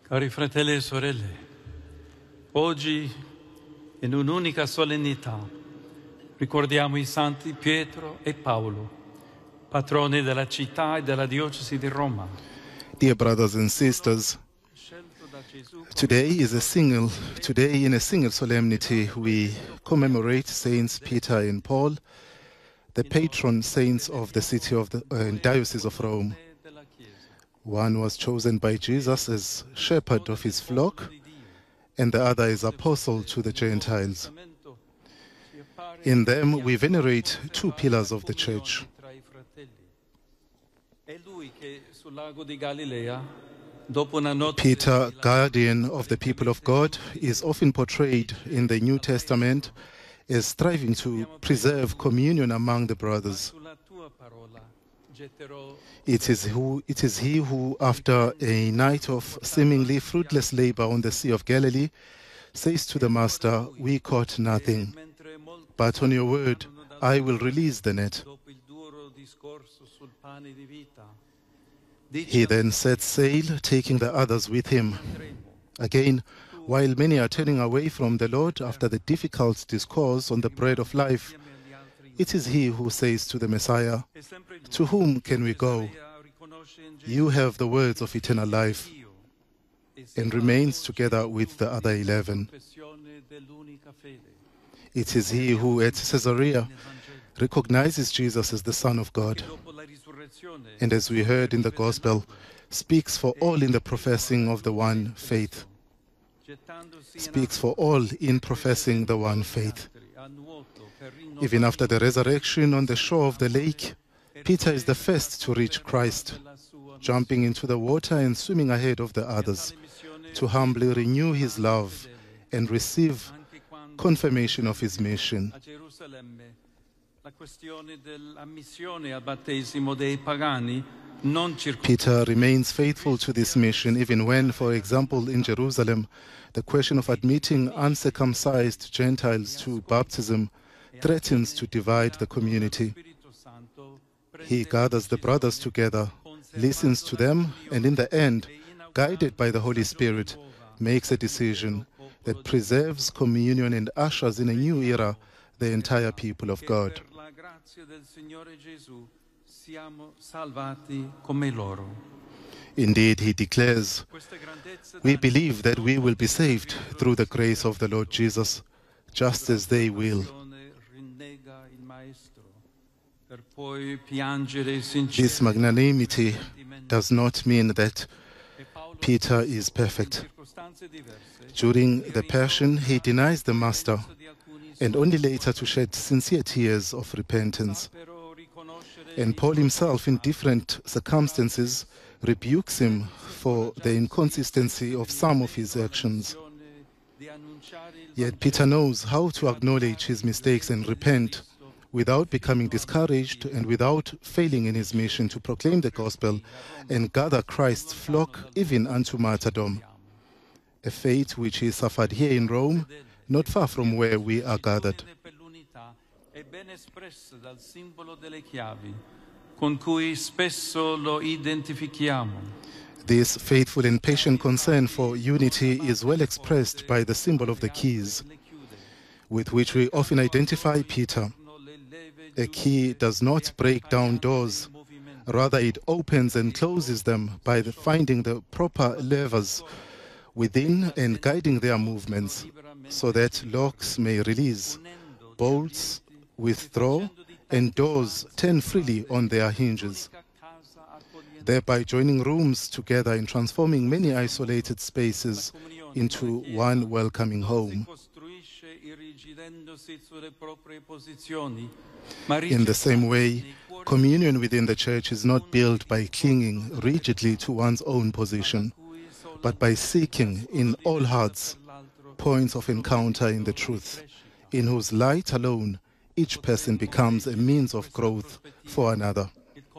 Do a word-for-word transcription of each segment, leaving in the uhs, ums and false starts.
Cari fratelli e sorelle, oggi in un'unica solennità ricordiamo i santi Pietro e Paolo, patroni della città e della diocesi di Roma. Dear brothers and sisters, today is a single, today in a single solemnity we commemorate Saints Peter and Paul, the patron saints of the city of the uh, Diocese of Rome. One was chosen by Jesus as shepherd of his flock, and the other is apostle to the Gentiles. In them we venerate two pillars of the church. Peter, guardian of the people of God, is often portrayed in the New Testament as striving to preserve communion among the brothers. It is, who, it is he who, after a night of seemingly fruitless labor on the Sea of Galilee, says to the Master, "We caught nothing, but on your word I will release the net." He then sets sail, taking the others with him. Again, while many are turning away from the Lord after the difficult discourse on the bread of life, it is he who says to the Messiah, "To whom can we go? You have the words of eternal life," and remains together with the other eleven. It is he who at Caesarea recognizes Jesus as the Son of God, and as we heard in the Gospel, speaks for all in the professing of the one faith. Speaks for all in professing the one faith. Even after the resurrection on the shore of the lake, Peter is the first to reach Christ, jumping into the water and swimming ahead of the others, to humbly renew his love and receive confirmation of his mission. Peter remains faithful to this mission even when, for example, in Jerusalem, the question of admitting uncircumcised Gentiles to baptism threatens to divide the community. He gathers the brothers together, listens to them, and in the end, guided by the Holy Spirit, makes a decision that preserves communion and ushers in a new era the entire people of God. Indeed, he declares, "We believe that we will be saved through the grace of the Lord Jesus, just as they will." This magnanimity does not mean that Peter is perfect. During the Passion, he denies the Master, and only later to shed sincere tears of repentance. And Paul himself, in different circumstances, rebukes him for the inconsistency of some of his actions. Yet Peter knows how to acknowledge his mistakes and repent without becoming discouraged and without failing in his mission to proclaim the gospel and gather Christ's flock even unto martyrdom, a fate which he suffered here in Rome, not far from where we are gathered. This faithful and patient concern for unity is well expressed by the symbol of the keys, with which we often identify Peter. A key does not break down doors, rather it opens and closes them by the finding the proper levers within and guiding their movements, so that locks may release, bolts withdraw, and doors turn freely on their hinges, thereby joining rooms together and transforming many isolated spaces into one welcoming home. In the same way, communion within the church is not built by clinging rigidly to one's own position, but by seeking in all hearts points of encounter in the truth, in whose light alone each person becomes a means of growth for another.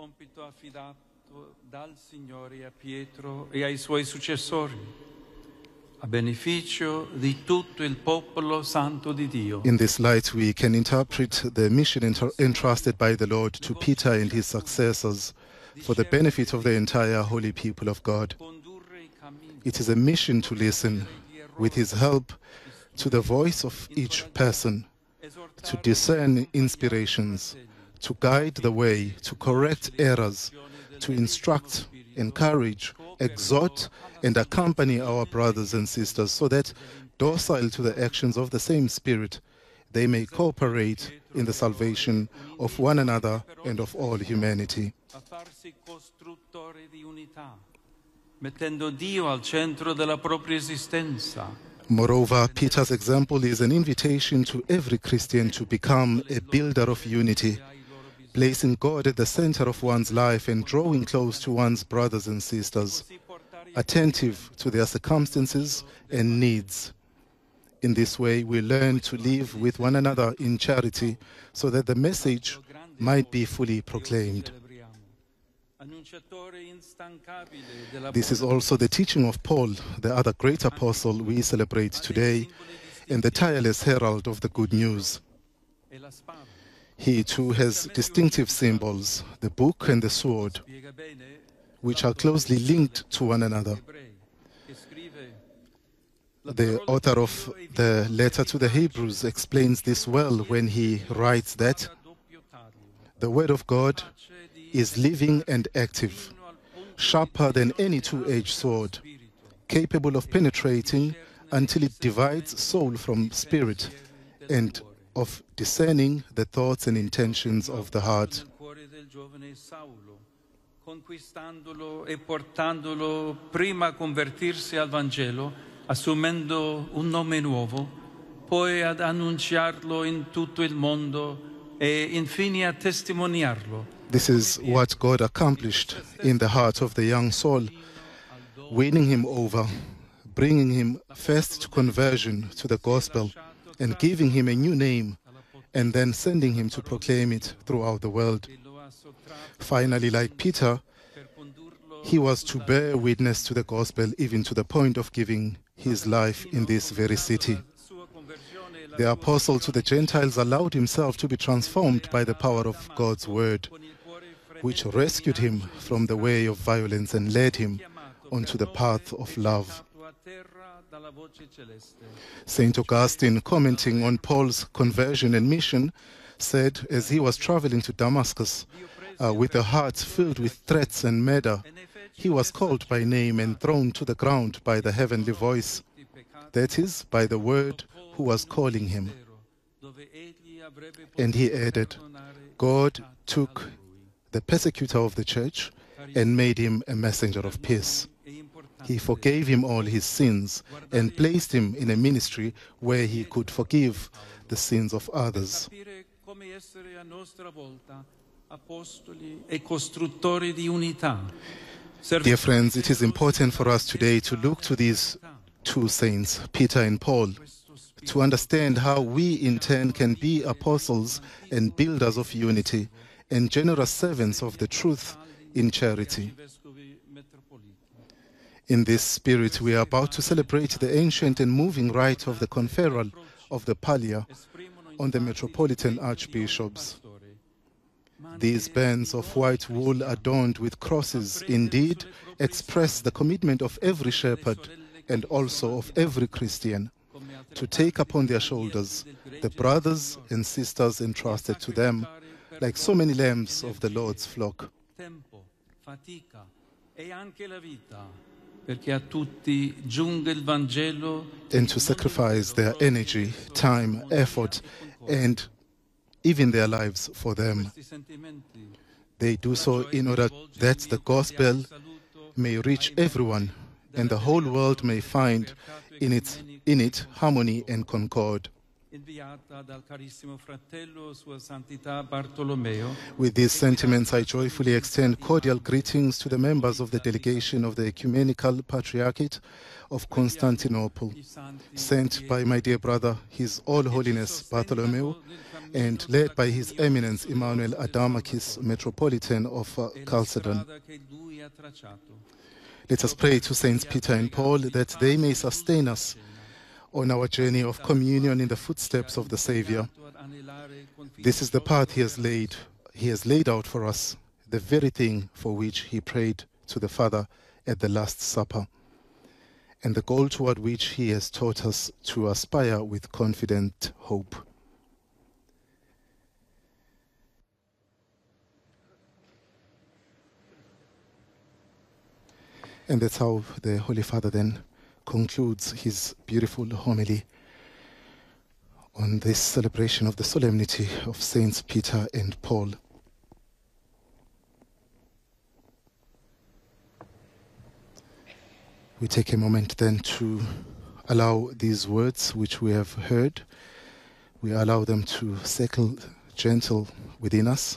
In this light, we can interpret the mission entrusted by the Lord to Peter and his successors for the benefit of the entire holy people of God. It is a mission to listen, with his help, to the voice of each person, to discern inspirations, to guide the way, to correct errors, to instruct, encourage, exhort, and accompany our brothers and sisters so that, docile to the actions of the same Spirit, they may cooperate in the salvation of one another and of all humanity. Mettendo Dio al centro della propria esistenza. Moreover, Peter's example is an invitation to every Christian to become a builder of unity, placing God at the center of one's life and drawing close to one's brothers and sisters, attentive to their circumstances and needs. In this way, we learn to live with one another in charity so that the message might be fully proclaimed. This is also the teaching of Paul, the other great apostle we celebrate today, and the tireless herald of the good news. He too has distinctive symbols, the book and the sword, which are closely linked to one another. The author of the letter to the Hebrews explains this well when he writes that the Word of God is living and active, sharper than any two-edged sword, capable of penetrating until it divides soul from spirit and of discerning the thoughts and intentions of the heart. Conquistandolo e portandolo prima a convertirsi al Vangelo, assumendo un nome nuovo, poi ad annunciarlo in tutto il mondo e infine a testimoniarlo. This is what God accomplished in the heart of the young Saul, winning him over, bringing him first to conversion to the gospel and giving him a new name, and then sending him to proclaim it throughout the world. Finally, like Peter, he was to bear witness to the gospel even to the point of giving his life in this very city. The apostle to the Gentiles allowed himself to be transformed by the power of God's word, which rescued him from the way of violence and led him onto the path of love. Saint Augustine, commenting on Paul's conversion and mission, said as he was traveling to Damascus uh, with a heart filled with threats and murder, he was called by name and thrown to the ground by the heavenly voice, that is, by the word who was calling him. And he added, God took the persecutor of the church and made him a messenger of peace. He forgave him all his sins and placed him in a ministry where he could forgive the sins of others. Dear friends, it is important for us today to look to these two saints, Peter and Paul, to understand how we in turn can be apostles and builders of unity and generous servants of the truth in charity. In this spirit, we are about to celebrate the ancient and moving rite of the conferral of the Pallia on the metropolitan archbishops. These bands of white wool adorned with crosses indeed express the commitment of every shepherd and also of every Christian to take upon their shoulders the brothers and sisters entrusted to them, like so many lambs of the Lord's flock, and to sacrifice their energy, time, effort, and even their lives for them. They do so in order that the gospel may reach everyone and the whole world may find in it, in it harmony and concord. With these sentiments, I joyfully extend cordial greetings to the members of the delegation of the Ecumenical Patriarchate of Constantinople, sent by my dear brother, His All Holiness Bartholomew, and led by His Eminence Emmanuel Adamakis, Metropolitan of uh, Chalcedon. Let us pray to Saints Peter and Paul that they may sustain us on our journey of communion in the footsteps of the Savior. This is the path He has laid, He has laid out for us, the very thing for which He prayed to the Father at the Last Supper. and the goal toward which he has taught us to aspire with confident hope. And that's how the Holy Father then concludes his beautiful homily on this celebration of the solemnity of Saints Peter and Paul. We take a moment then to allow these words which we have heard, we allow them to settle gentle within us,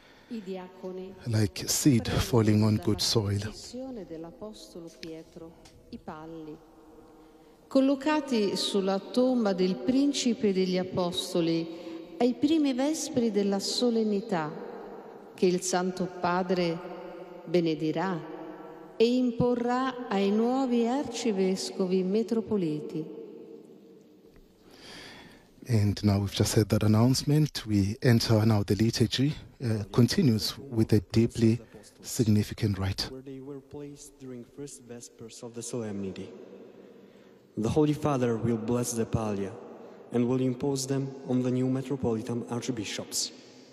like seed falling on good soil. Collocati sulla tomba del Principe degli Apostoli ai primi vespri della solennità che il Santo Padre benedirà e imporrà ai nuovi arcivescovi metropoliti. And now we've just heard that announcement. We enter now the liturgy, uh, continues with a deeply significant rite. Where they were placed during first vespers of the solemnity. The Holy Father will bless the pallia and will impose them on the new metropolitan archbishops.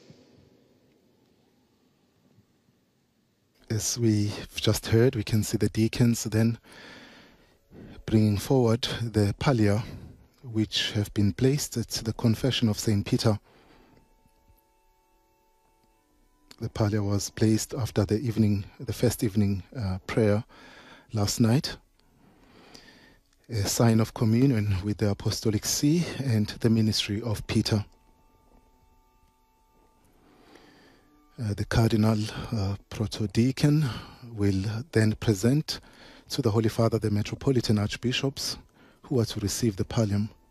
As we've just heard, we can see the deacons then bringing forward the pallia which have been placed at the confession of Saint Peter. The pallia was placed after the evening, the first evening uh, prayer last night, a sign of communion with the Apostolic See and the ministry of Peter. Uh, the Cardinal uh, Protodeacon will then present to the Holy Father the Metropolitan Archbishops who are to receive the pallium.